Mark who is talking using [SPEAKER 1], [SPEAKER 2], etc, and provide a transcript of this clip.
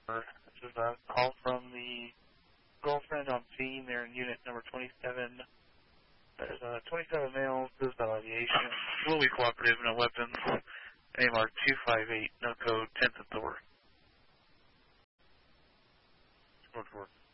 [SPEAKER 1] This is a call from the girlfriend on scene. They're in unit number 27. There's 27 males, this is about aviation. Will be cooperative, no weapons. AMR 258, no code, 10th Authority.